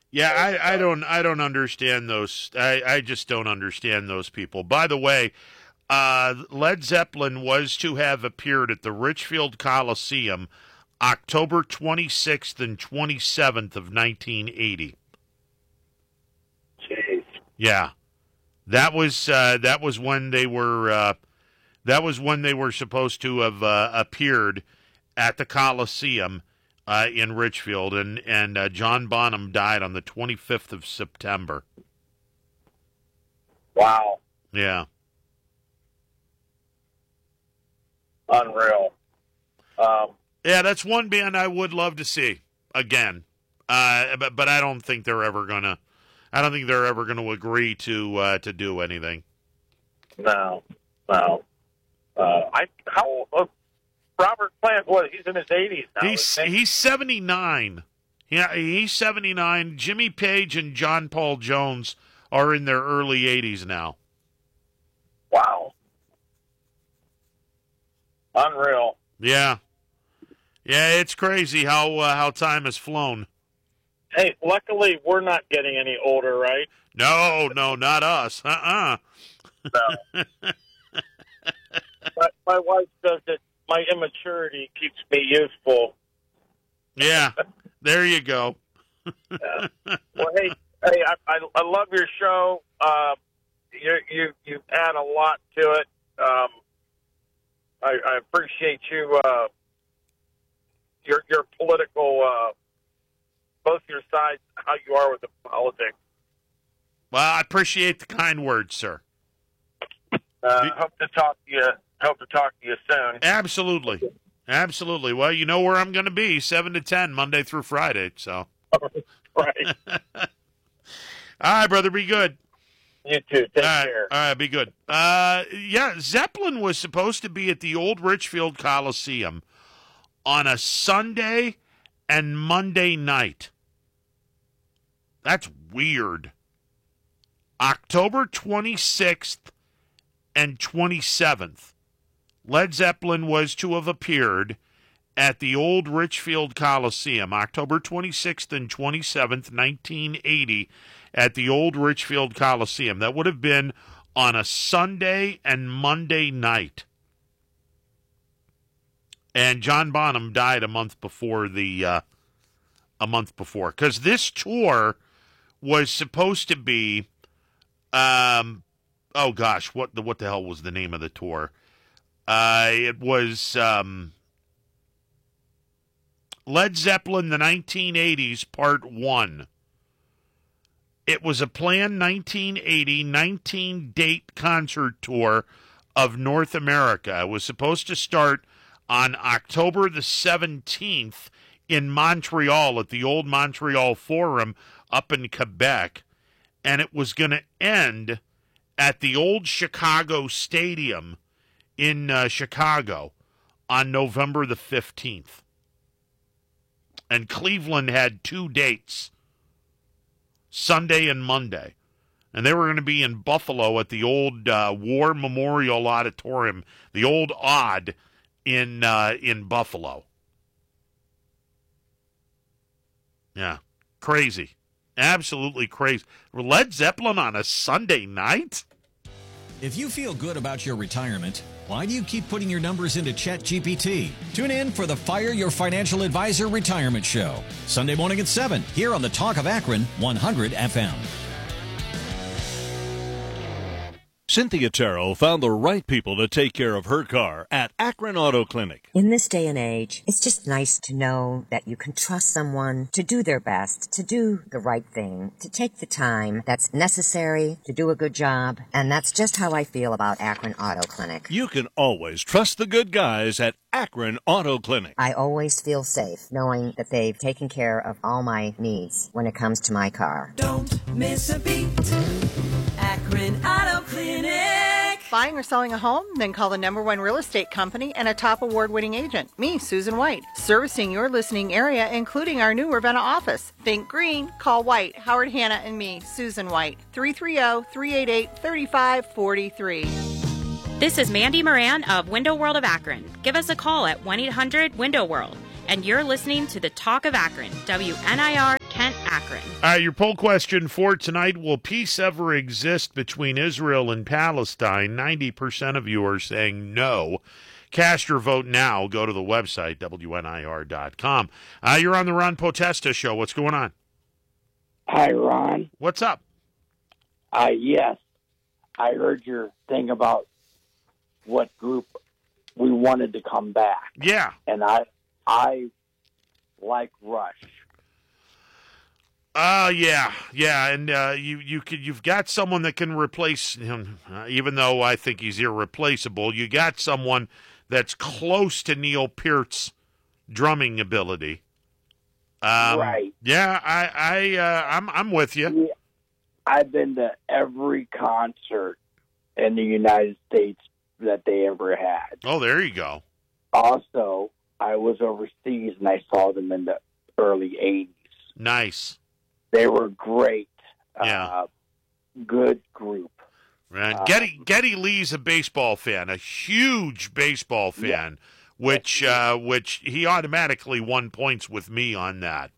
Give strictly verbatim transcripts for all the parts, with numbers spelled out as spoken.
Yeah, I, I don't I don't understand those. I, I just don't understand those people. By the way, uh, Led Zeppelin was to have appeared at the Richfield Coliseum October twenty-sixth and twenty-seventh of nineteen eighty. Jeez. Yeah, that was uh, that was when they were uh, that was when they were supposed to have uh, appeared at the Coliseum uh, in Richfield, and and uh, John Bonham died on the twenty-fifth of September. Wow. Yeah. Unreal. Um, Yeah, that's one band I would love to see again, uh, but but I don't think they're ever gonna. I don't think they're ever gonna agree to uh, to do anything. no, no. Uh, I how uh, Robert Plant? What? He's in his eighties now. He's isn't he? he's seventy-nine. Yeah, he's seventy-nine. Jimmy Page and John Paul Jones are in their early eighties now. Wow. Unreal. Yeah, yeah, it's crazy how uh, how time has flown. Hey, luckily we're not getting any older, right? No, no, not us. Uh-uh. No. my, my wife says that my immaturity keeps me youthful. Yeah, there you go. Yeah. Well, hey, hey, I, I, I love your show. Uh, you you you add a lot to it. Um, I, I appreciate you. Uh, your your political, uh, both your sides, how you are with the politics. Well, I appreciate the kind words, sir. Uh, hope to talk to you. Hope to talk to you soon. Absolutely. Absolutely. Well, you know where I'm going to be, seven to ten, Monday through Friday. So, Right. all right, brother, be good. You too. Take All right, care. all right, be good. Uh, yeah, Zeppelin was supposed to be at the old Richfield Coliseum on a Sunday and Monday night. That's weird. October twenty-sixth and twenty-seventh. Led Zeppelin was to have appeared at the old Richfield Coliseum, October twenty-sixth and twenty-seventh, nineteen eighty, at the old Richfield Coliseum. That would have been on a Sunday and Monday night. And John Bonham died a month before the uh, a month before, because this tour was supposed to be, um, oh gosh, what the what the hell was the name of the tour? Uh, it was um, Led Zeppelin, the nineteen eighties, Part one. It was a planned nineteen eighty nineteen-date concert tour of North America. It was supposed to start on October the seventeenth in Montreal at the old Montreal Forum up in Quebec, and it was going to end at the old Chicago Stadium in uh, Chicago on November the fifteenth. And Cleveland had two dates, Sunday and Monday. And they were going to be in Buffalo at the old uh, War Memorial Auditorium, the old Odd in uh, in Buffalo. Yeah, crazy. Absolutely crazy. Led Zeppelin on a Sunday night? If you feel good about your retirement, why do you keep putting your numbers into ChatGPT? Tune in for the Fire Your Financial Advisor Retirement Show, Sunday morning at seven, here on the Talk of Akron, one hundred F M. Cynthia Terrell found the right people to take care of her car at Akron Auto Clinic. In this day and age, it's just nice to know that you can trust someone to do their best, to do the right thing, to take the time that's necessary to do a good job. And that's just how I feel about Akron Auto Clinic. You can always trust the good guys at Akron Auto Clinic. I always feel safe knowing that they've taken care of all my needs when it comes to my car. Don't miss a beat. Akron Auto Clinic. Buying or selling a home? Then call the number one real estate company and a top award-winning agent, me, Susan White, servicing your listening area, including our new Ravenna office. Think green, call White, Howard Hanna, and me, Susan White, three three zero, three eight eight, three five four three. This is Mandy Moran of Window World of Akron. Give us a call at one eight hundred window world. And you're listening to the Talk of Akron, W N I R Kent Akron. All right, your poll question for tonight, will peace ever exist between Israel and Palestine? ninety percent of you are saying no. Cast your vote now. Go to the website, W N I R dot com. Uh, you're on the Ron Potesta Show. What's going on? Hi, Ron. What's up? Uh, yes, I heard your thing about what group we wanted to come back. Yeah. And I I like Rush. Uh, yeah, yeah, and uh, you you could you've got someone that can replace him, uh, even though I think he's irreplaceable. You got someone that's close to Neil Peart's drumming ability. Um, right. Yeah, I I uh, I'm I'm with you. Yeah, I've been to every concert in the United States that they ever had. Oh, there you go. Also, I was overseas and I saw them in the early eighties. Nice. They were great. Yeah. Uh, good group. And Uh, Getty Getty Lee's a baseball fan, a huge baseball fan, which uh, which he automatically won points with me on that.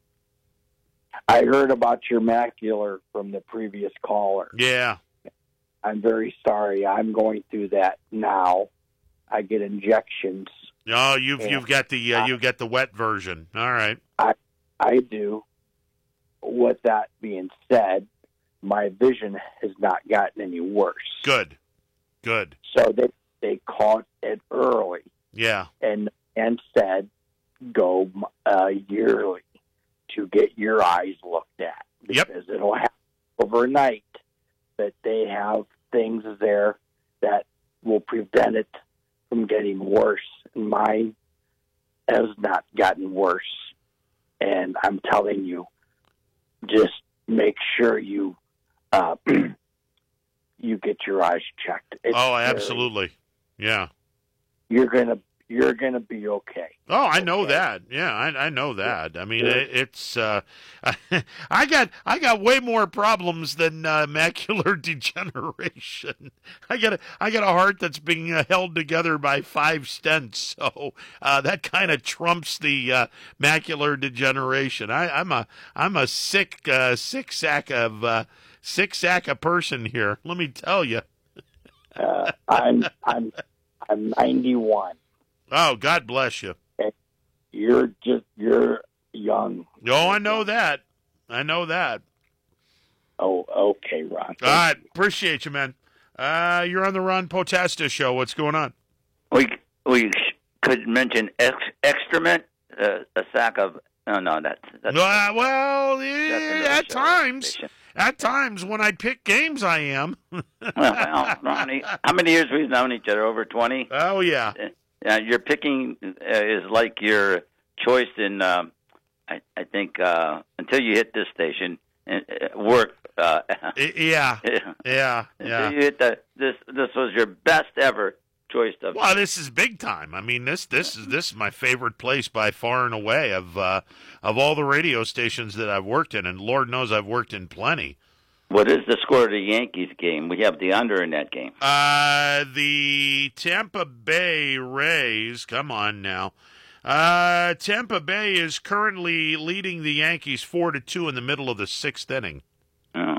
I heard about your macular from the previous caller. Yeah. I'm very sorry. I'm going through that now. I get injections. Oh, you've Yeah. you've got the uh, you got the wet version. All right. I I do. With that being said, my vision has not gotten any worse. Good. Good. So they they caught it early Yeah. and and said go uh, yearly to get your eyes looked at Yep. because it'll happen overnight. That they have things there that will prevent it from getting worse. And mine has not gotten worse. And I'm telling you, just make sure you uh, you get your eyes checked. It's Oh, very- absolutely. Yeah. You're gonna you're gonna be okay. Oh, I know Okay. that. Yeah, I, I know that. I mean, Yeah. it, it's uh, I got I got way more problems than uh, macular degeneration. I got a I got a heart that's being uh, held together by five stents, so uh, that kind of trumps the uh, macular degeneration. I, I'm a I'm a sick uh, sick sack of uh, sick sack of person here. Let me tell you. Uh, I'm I'm I'm ninety-one. Oh, God bless you. You're just you're young. Oh, I know that. I know that. Oh, okay, Ron. All right, appreciate you, man. Uh, you're on the Ron Potesta Show. What's going on? We we could mention ex- excrement, uh, a sack of. No, no, that's that's. Uh, well, that's yeah, another at show. times, at times when I pick games, I am. well, well, Ronnie, how many years we've known each other? Over twenty. Oh yeah. Uh, your picking uh, is like your choice in. Um, I, I think uh, until you hit this station and uh, work. Uh, yeah. Yeah. Until Yeah. you hit the this this was your best ever choice of. Well, this is big time. I mean, this this is this is my favorite place by far and away of uh, of all the radio stations that I've worked in, and Lord knows I've worked in plenty. What is the score of the Yankees game? We have the under in that game. Uh, the Tampa Bay Rays, come on now. Uh, Tampa Bay is currently leading the Yankees four to two in the middle of the sixth inning. Oh.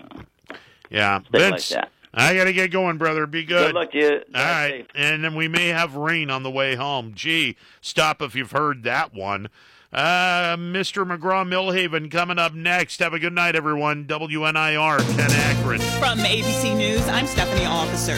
Yeah, Stay Vince, like that. I got to get going, brother. Be good. Good luck to you. All Drive right, safe. and then we may have rain on the way home. Gee, stop if you've heard that one. Uh, Mister McGraw Millhaven coming up next. Have a good night, everyone. W N I R, Ken Akron. From A B C News, I'm Stephanie Officer.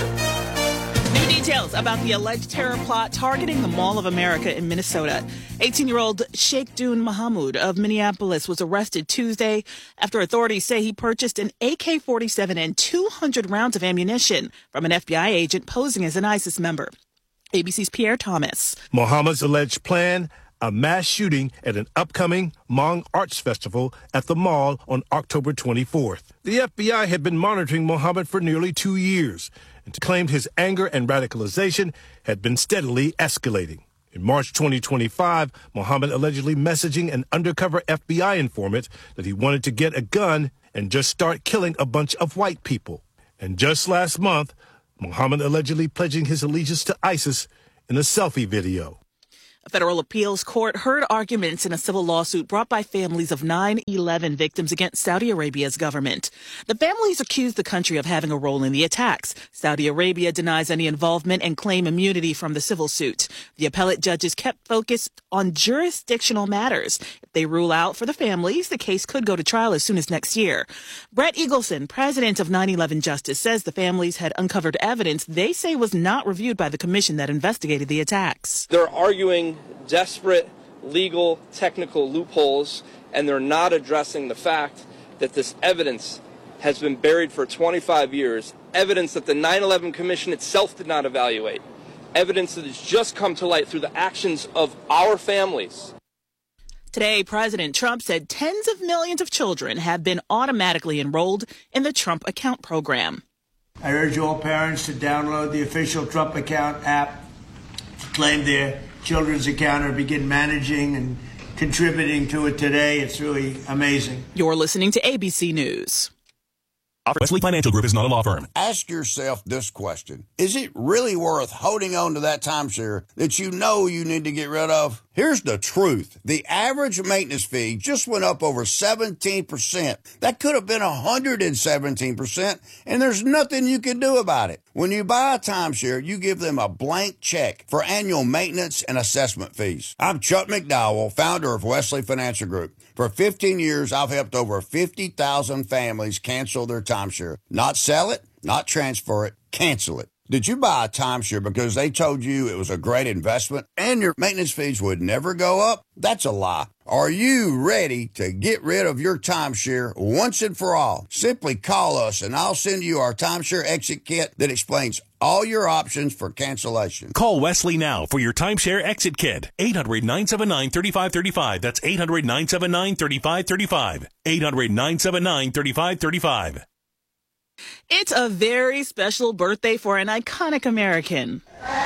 New details about the alleged terror plot targeting the Mall of America in Minnesota. eighteen-year-old Sheikh Dune Mahmoud of Minneapolis was arrested Tuesday after authorities say he purchased an A K forty-seven and two hundred rounds of ammunition from an F B I agent posing as an ISIS member. A B C's Pierre Thomas. Mohammed's alleged plan, a mass shooting at an upcoming Hmong Arts Festival at the mall on October twenty-fourth. The F B I had been monitoring Mohammed for nearly two years and claimed his anger and radicalization had been steadily escalating. In March twenty twenty-five, Mohammed allegedly messaging an undercover F B I informant that he wanted to get a gun and just start killing a bunch of white people. And just last month, Mohammed allegedly pledging his allegiance to ISIS in a selfie video. A federal appeals court heard arguments in a civil lawsuit brought by families of nine eleven victims against Saudi Arabia's government. The families accused the country of having a role in the attacks. Saudi Arabia denies any involvement and claim immunity from the civil suit. The appellate judges kept focused on jurisdictional matters. If they rule out for the families, the case could go to trial as soon as next year. Brett Eagleson, president of nine eleven Justice, says the families had uncovered evidence they say was not reviewed by the commission that investigated the attacks. They're arguing desperate legal technical loopholes, and they're not addressing the fact that this evidence has been buried for twenty-five years, evidence that the nine eleven Commission itself did not evaluate, evidence that has just come to light through the actions of our families. Today, President Trump said tens of millions of children have been automatically enrolled in the Trump Account program. I urge all parents to download the official Trump Account app to claim their children's account or begin managing and contributing to it today. It's really amazing. You're listening to A B C News. Wesley Financial Group is not a law firm. Ask yourself this question. Is it really worth holding on to that timeshare that you know you need to get rid of? Here's the truth. The average maintenance fee just went up over seventeen percent. That could have been one hundred seventeen percent, and there's nothing you can do about it. When you buy a timeshare, you give them a blank check for annual maintenance and assessment fees. I'm Chuck McDowell, founder of Wesley Financial Group. For fifteen years, I've helped over fifty thousand families cancel their timeshare. Not sell it, not transfer it, cancel it. Did you buy a timeshare because they told you it was a great investment and your maintenance fees would never go up? That's a lie. Are you ready to get rid of your timeshare once and for all? Simply call us and I'll send you our timeshare exit kit that explains all your options for cancellation. Call Wesley now for your timeshare exit kit. eight hundred, nine seven nine, three five three five. That's eight hundred, nine seven nine, three five three five. eight hundred, nine seven nine, three five three five. It's a very special birthday for an iconic American.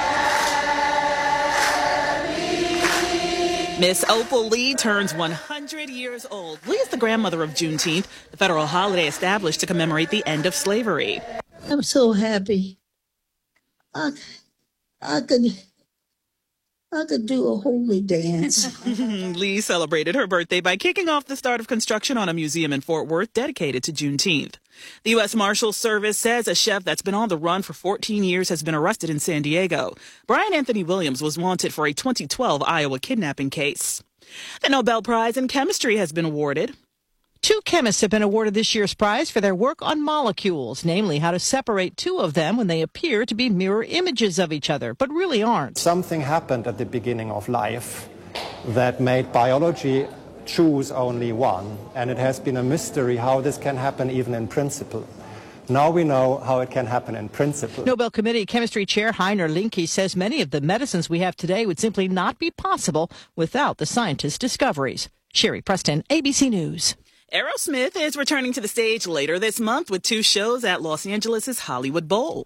Miss Opal Lee turns one hundred years old. Lee is the grandmother of Juneteenth, the federal holiday established to commemorate the end of slavery. I'm so happy. I, I could, I could do a holy dance. Lee celebrated her birthday by kicking off the start of construction on a museum in Fort Worth dedicated to Juneteenth. The U S Marshals Service says a chef that's been on the run for fourteen years has been arrested in San Diego. Brian Anthony Williams was wanted for a twenty twelve Iowa kidnapping case. The Nobel Prize in Chemistry has been awarded. Two chemists have been awarded this year's prize for their work on molecules, namely how to separate two of them when they appear to be mirror images of each other, but really aren't. Something happened at the beginning of life that made biology choose only one, and it has been a mystery how this can happen even in principle. Now we know how it can happen in principle. Nobel Committee Chemistry Chair Heiner Linke says many of the medicines we have today would simply not be possible without the scientists' discoveries. Sherry Preston, A B C News. Aerosmith is returning to the stage later this month with two shows at Los Angeles' Hollywood Bowl.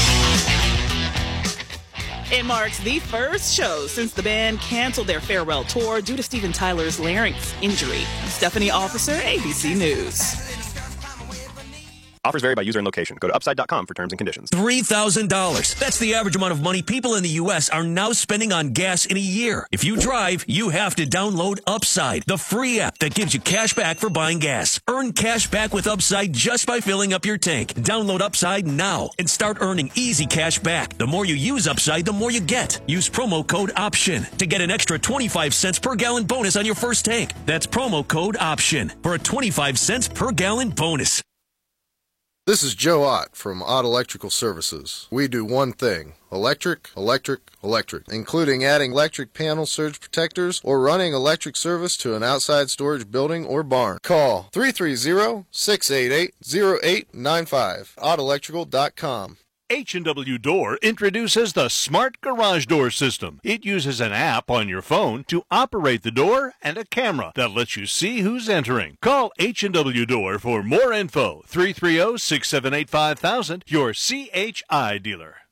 It marks the first show since the band canceled their farewell tour due to Steven Tyler's larynx injury. Stephanie Officer, A B C News. Offers vary by user and location. Go to upside dot com for terms and conditions. three thousand dollars. That's the average amount of money people in the U S are now spending on gas in a year. If you drive, you have to download Upside, the free app that gives you cash back for buying gas. Earn cash back with Upside just by filling up your tank. Download Upside now and start earning easy cash back. The more you use Upside, the more you get. Use promo code OPTION to get an extra twenty-five cents per gallon bonus on your first tank. That's promo code OPTION for a twenty-five cents per gallon bonus. This is Joe Ott from Ott Electrical Services. We do one thing: electric, electric, electric, including adding electric panel surge protectors or running electric service to an outside storage building or barn. Call three three zero, six eight eight, zero eight nine five, ott electrical dot com. H and W Door introduces the Smart Garage Door System. It uses an app on your phone to operate the door and a camera that lets you see who's entering. Call H and W Door for more info. three three zero, six seven eight, five thousand, your C H I dealer.